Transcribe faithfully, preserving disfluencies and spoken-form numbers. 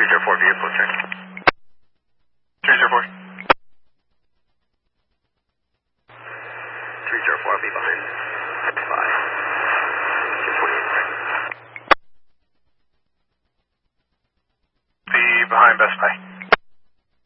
three zero four vehicle check. three zero four. three zero four, I'll be behind. five. two twenty-eight, right. Be behind Best Buy.